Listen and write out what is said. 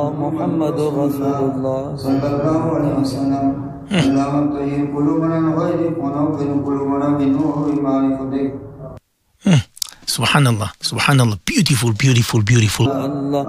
محمد رسول الله صلى الله عليه وسلم. اللهم طهر قلوبنا من غيرك ونور قلوبنا بنور معرفتك. Subhanallah, subhanallah, beautiful, beautiful, beautiful. Allah